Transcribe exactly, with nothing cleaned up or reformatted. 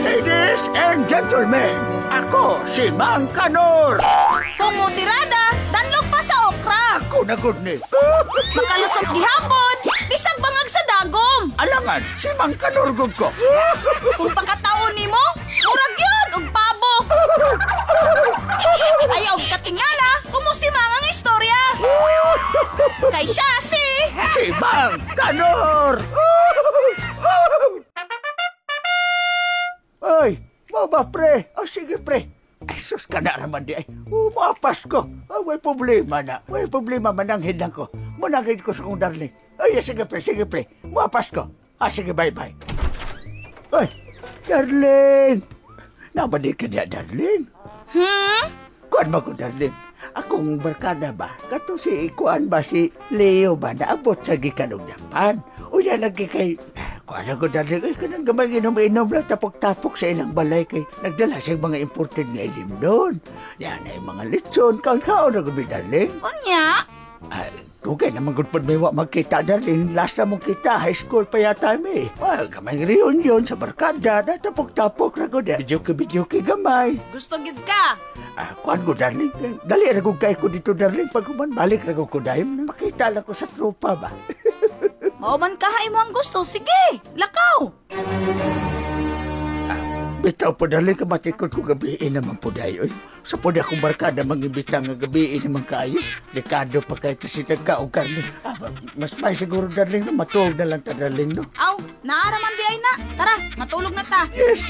Ladies and gentlemen, ako si Mang Kanor. Kung mutirada, danlog pa sa okra. Ako na good ni. Makalusot gihapon, bisag bangag sa dagom. Alangan, si Mang Kanor gud ko. Kung pagkataon nimo, murag yun og pabo. Ayaw og katingala, kumusimang ang istorya. Kay siya si... Si Mang Kanor. Ay, mo ba pre? O sige pre. Ay, sus ka na naman di ay. Oh, maapas ko. Oh, may problema na. May problema mananghid lang ko. Mananghid ko sa kong darling. Ay, sige pre, sige pre. Maapas ko. Ah, sige, bye-bye. Ay, darling. Nabalik ka niya, darling. Hmm? Kuan ba ko, darling? Akong barkada ba? Kato si Kuan ba si Leo ba? Naabot sa gikanong Japan. O yan lagi kay... Kuan ko, darling. Ay, kanang gamay inom-inom lang tapok-tapok sa ilang balay kay nagdala sa mga imported nga ilim doon. Yan ay mga lechon. Kaon-kaon na gabi, darling. Unya? Ay, kugay naman good po may wa magkita, darling. Last na mong kita, high school pa yata mi. Ay, gamay reunion sa barkada. Natapok-tapok na ko. Bidyo-ki-bidyo-ki gamay. Gusto gid ka? Ah, kuan ko, darling. Dali ra kay ko dito, darling. Pag kuman balik ra ko ko dayon. Makita lang ko sa tropa ba. Mao man kahay mo ang gusto, sige, lakaw. Bitaw po, darling, kamatikot ko gabiin naman po dayo. Sa po na akong barkada mangimbita nga gabiin naman kayo. Dekado pa kayo tasitag ka o karne. Ah, mas may siguro, darling, no? Matuog na lang ta, darling, no? Aw, naaraman di ay na. Tara, matulog na ta. Yes,